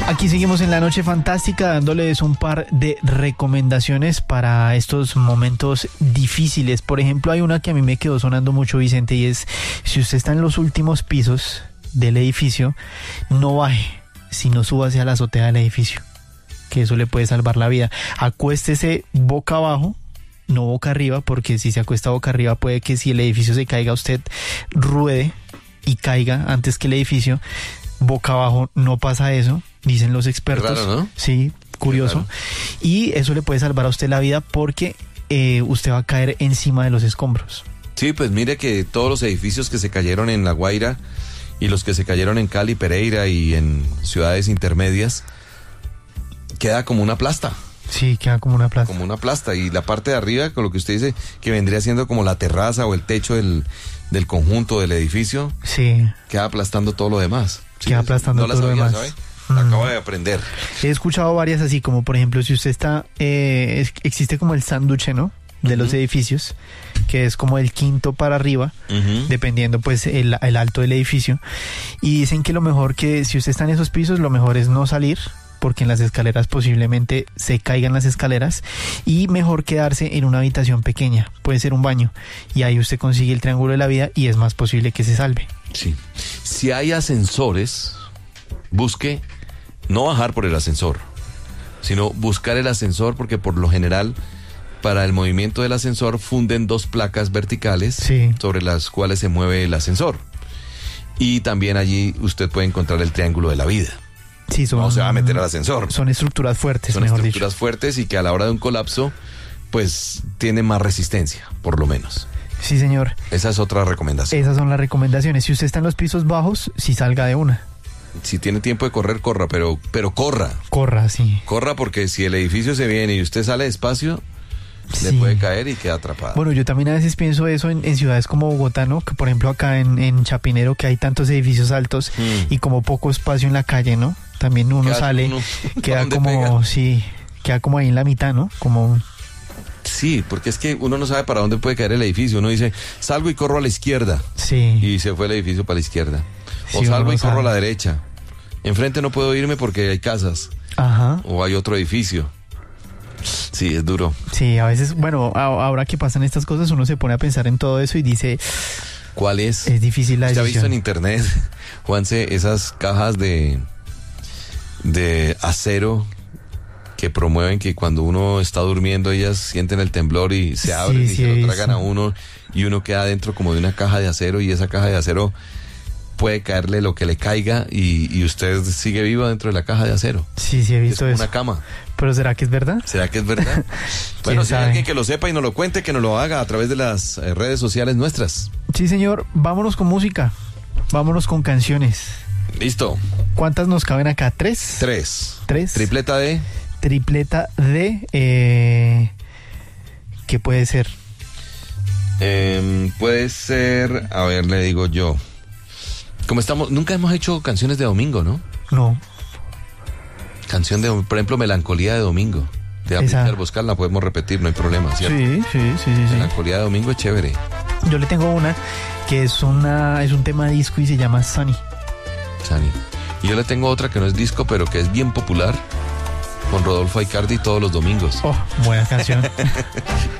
Aquí seguimos en la noche fantástica dándoles un par de recomendaciones para estos momentos difíciles. Por ejemplo, hay una que a mí me quedó sonando mucho, Vicente, y es: si usted está en los últimos pisos del edificio, no baje, sino súbase a la azotea del edificio, que eso le puede salvar la vida. Acuéstese boca abajo, no boca arriba, porque si se acuesta boca arriba puede que si el edificio se caiga usted ruede y caiga antes que el edificio. Boca abajo no pasa eso, dicen los expertos. Raro, ¿no? Sí, curioso. Y eso le puede salvar a usted la vida porque usted va a caer encima de los escombros. Sí, pues mire que todos los edificios que se cayeron en La Guaira y los que se cayeron en Cali, Pereira y en ciudades intermedias, queda como una plasta. Sí, queda como una plasta. Como una plasta. Y la parte de arriba, con lo que usted dice, que vendría siendo como la terraza o el techo del conjunto del edificio, sí, queda aplastando todo lo demás. Sí, queda aplastando todo lo demás. ¿Sabe? Acabo de aprender. He escuchado varias así, como por ejemplo, si usted está, existe como el sánduche, ¿no?, de los edificios, que es como el quinto para arriba, dependiendo pues el alto del edificio, y dicen que lo mejor, que si usted está en esos pisos, lo mejor es no salir, porque en las escaleras posiblemente se caigan las escaleras, y mejor quedarse en una habitación pequeña, puede ser un baño, y ahí usted consigue el triángulo de la vida y es más posible que se salve. Sí. Si hay ascensores, busque no bajar por el ascensor, sino buscar el ascensor, porque por lo general para el movimiento del ascensor funden dos placas verticales, sí, sobre las cuales se mueve el ascensor, y también allí usted puede encontrar el triángulo de la vida. Sí, no se va a meter al ascensor. Son estructuras fuertes, son estructuras fuertes, y que a la hora de un colapso pues tiene más resistencia, por lo menos. Sí, señor. Esa es otra recomendación. Esas son las recomendaciones. Si usted está en los pisos bajos, sí salga de una. Si tiene tiempo de correr, corra, pero corra. Corra, sí. Corra, porque si el edificio se viene y usted sale despacio, le puede caer y queda atrapado. Bueno, yo también a veces pienso eso en ciudades como Bogotá, ¿no? Que por ejemplo acá en Chapinero, que hay tantos edificios altos y como poco espacio en la calle, ¿no? También uno sale, queda como, pega? Sí, queda como ahí en la mitad, ¿no? Como... Sí, porque es que uno no sabe para dónde puede caer el edificio. Uno dice, salgo y corro a la izquierda. Sí. Y se fue el edificio para la izquierda. O sí, salgo y corro a la derecha. Enfrente no puedo irme porque hay casas. Ajá. O hay otro edificio. Sí, es duro. Sí, a veces, bueno, ahora que pasan estas cosas, uno se pone a pensar en todo eso y dice... ¿Cuál es? Es difícil la decisión. ¿Usted ha visto en internet, Juanse, esas cajas de acero que promueven que cuando uno está durmiendo ellas sienten el temblor y se abren y se lo tragan a uno, y uno queda dentro como de una caja de acero, y esa caja de acero puede caerle lo que le caiga y usted sigue vivo dentro de la caja de acero? Sí, he visto eso. Es como una cama. ¿Pero será que es verdad? ¿Será que es verdad? Bueno, si hay alguien que lo sepa y nos lo cuente, que nos lo haga a través de las redes sociales nuestras. Sí, señor. Vámonos con música. Vámonos con canciones. Listo. ¿Cuántas nos caben acá? ¿Tres? Tres. Tripleta de... ¿qué puede ser? Puede ser... A ver, le digo yo. Como estamos... Nunca hemos hecho canciones de domingo, ¿no? No. Canción de... Por ejemplo, Melancolía de Domingo. De Amílcar Boscal, la podemos repetir, no hay problema, ¿cierto? Sí. Melancolía de Domingo es chévere. Yo le tengo una que es un tema disco y se llama Sunny. Y yo le tengo otra que no es disco, pero que es bien popular, con Rodolfo Aicardi, Todos los domingos. Oh, buena canción.